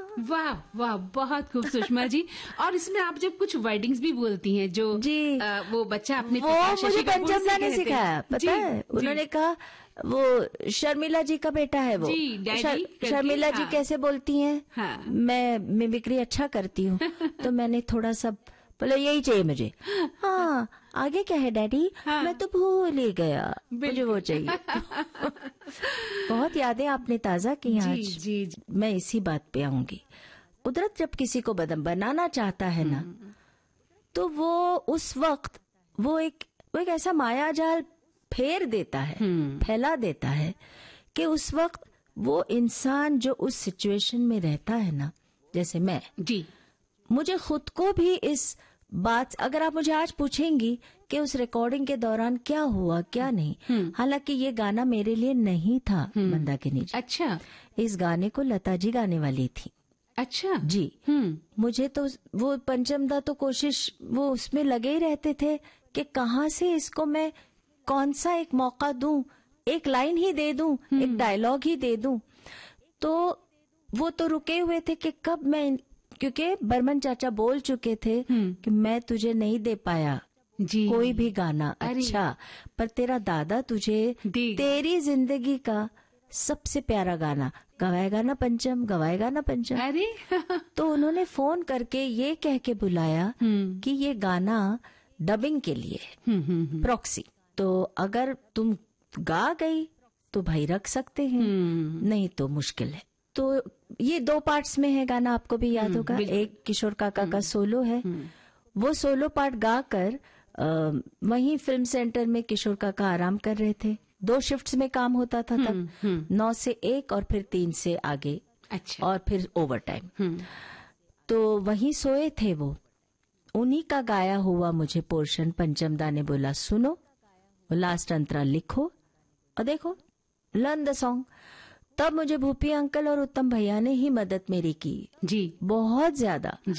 वाह वाह, बहुत खूब सुषमा जी। और इसमें आप जब कुछ वर्डिंग्स भी बोलती हैं जो जी, वो बच्चा अपने वो मुझे पंचम दा ने सिखाया, पता है। उन्होंने कहा वो शर्मिला जी का बेटा है वो जी, डैडी शर्मिला जी कैसे बोलती हैं, हाँ। मैं मिमिक्री अच्छा करती हूँ। तो मैंने थोड़ा सा बोला यही चाहिए मुझे। हाँ, आगे क्या है डैडी? हाँ। मैं तो भूल ही गया, मुझे वो चाहिए। बहुत यादें आपने ताजा की आज। जी जी। मैं इसी बात पे आऊंगी। कुदरत जब किसी को बनाना चाहता है ना, तो वो उस वक्त वो एक ऐसा माया जाल फेर देता है, फैला देता है कि उस वक्त वो इंसान जो उस सिचुएशन में रहता है ना, जैसे मैं जी, मुझे खुद को भी इस बात, अगर आप मुझे आज पूछेंगी कि उस रिकॉर्डिंग के दौरान क्या हुआ क्या नहीं, हालांकि ये गाना मेरे लिए नहीं था मंदाकिनी जी। अच्छा, इस गाने को लता जी गाने वाली थी। अच्छा जी, मुझे तो वो पंचम दा तो कोशिश वो उसमें लगे ही रहते थे कि कहाँ से इसको मैं कौन सा एक मौका दूं, एक लाइन ही दे दूं, एक डायलॉग ही दे दूं। तो वो तो रुके हुए थे कि कब मैं, क्योंकि बर्मन चाचा बोल चुके थे कि मैं तुझे नहीं दे पाया जी कोई भी गाना अच्छा, पर तेरा दादा तुझे तेरी जिंदगी का सबसे प्यारा गाना गवाएगा ना पंचम, गवाएगा ना पंचम। अरे तो उन्होंने फोन करके ये कह के बुलाया कि ये गाना डबिंग के लिए है, प्रॉक्सी, तो अगर तुम गा गई तो भाई रख सकते हैं, नहीं तो मुश्किल है। तो ये 2 पार्ट्स में है गाना, आपको भी याद होगा। एक किशोर काका का सोलो है, वो सोलो पार्ट गाकर वहीं फिल्म सेंटर में किशोर काका आराम कर रहे थे। 2 शिफ्ट्स में काम होता था तब, 9 से 1 और फिर 3 से आगे। अच्छा। और फिर ओवर टाइम। तो वहीं सोए थे वो, उन्हीं का गाया हुआ मुझे पोर्शन पंचम दा ने बोला सुनो, लास्ट अंतरा लिखो और देखो, लर्न द सॉन्ग। तब मुझे भूपी अंकल और उत्तम भैया ने ही मदद मेरी की, जी, बहुत ज्यादा।